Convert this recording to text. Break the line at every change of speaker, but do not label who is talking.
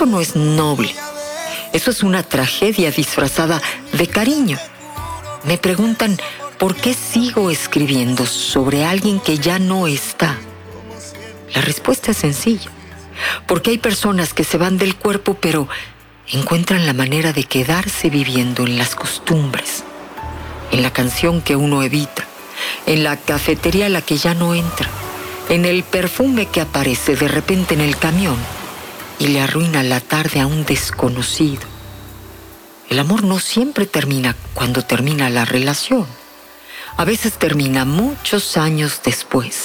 Eso no es noble. Eso es una tragedia disfrazada de cariño. Me preguntan por qué sigo escribiendo sobre alguien que ya no está. La respuesta es sencilla. Porque hay personas que se van del cuerpo, pero encuentran la manera de quedarse viviendo en las costumbres, en la canción que uno evita, en la cafetería a la que ya no entra, en el perfume que aparece de repente en el camión y le arruina la tarde a un desconocido. El amor no siempre termina cuando termina la relación. A veces termina muchos años después.